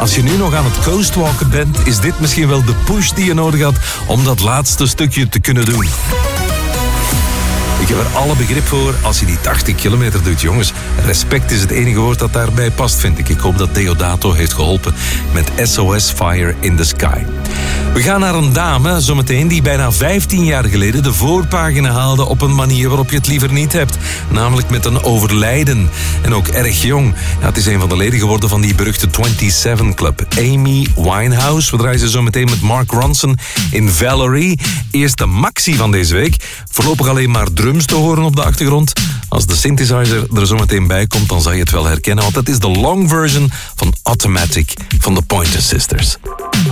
Als je nu nog aan het coastwalken bent, is dit misschien wel de push die je nodig had om dat laatste stukje te kunnen doen. Ik heb er alle begrip voor als je die 80 kilometer doet, jongens. Respect is het enige woord dat daarbij past, vind ik. Ik hoop dat Deodato heeft geholpen met SOS Fire in the Sky. We gaan naar een dame, zometeen, die bijna 15 jaar geleden de voorpagina haalde op een manier waarop je het liever niet hebt. Namelijk met een overlijden. En ook erg jong. Ja, het is een van de leden geworden van die beruchte 27 Club. Amy Winehouse. We draaien ze zometeen met Mark Ronson in Valerie. Eerst de maxi van deze week. Voorlopig alleen maar drums te horen op de achtergrond. Als de synthesizer er zometeen bij komt, dan zal je het wel herkennen. Want dat is de long version van Automatic van de Pointer Sisters.